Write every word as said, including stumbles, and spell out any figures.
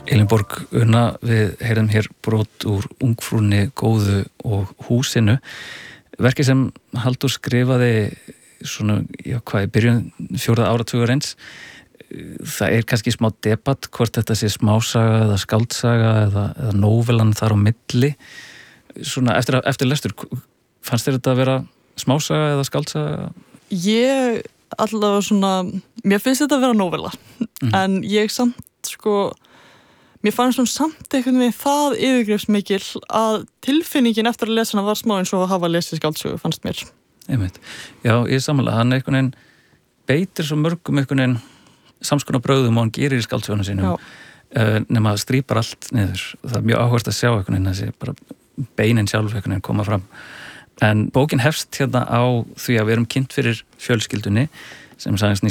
Elínborg Una, við heyrðum hér brot úr Ungfrúnni góðu og húsinu. Verkið sem Halldór skrifaði svona, já hvað, í byrjun fjórða áratugar eins. Það er kannski smá debatt hvort þetta sé smásaga eða skáldsaga eða, eða nóvelan þar á milli. Svona eftir, eftir lestur, fannst þér þetta að vera smásaga eða skáldsaga? Ég allavega svona, mér finnst þetta að vera nóvela, mm. en ég samt sko, mér fannst hún samt einhvern veginn það yfirgrifsmikil að tilfinningin eftir að lesa hana var smá eins og að hafa lesið skáldsögu, fannst mér. Einmitt. Já, ég er samanlega, hann einhvern veginn beitir svo mörgum einhvern veginn samskonar brögðum og hann gerir í skáldsögunum sínum, uh, nema að strípar allt niður. Það er mjög áhugavert að sjá einhvern veginn þessi bara beinin sjálf einhvern veginn koma fram. En bókin hefst hérna á því að við erum kynnt fyrir fjölskyldunni sem sagðist